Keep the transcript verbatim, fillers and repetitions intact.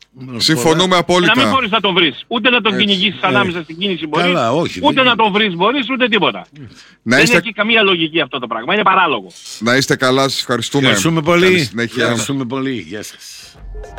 Συμφωνούμε απόλυτα. Να μην μπορείς να τον βρεις. Ούτε να τον κυνηγήσεις ανάμεσα στην κίνηση μπορείς. Καλά, όχι, ούτε δεν... να τον βρεις μπορείς, ούτε τίποτα. Να δεν είστε... έχει καμία λογική αυτό το πράγμα. Είναι παράλογο. Να είστε καλά, σας ευχαριστούμε. Ευχαριστούμε πολύ. Καλή συνέχεια. Ευχαριστούμε πολύ. Γεια σας.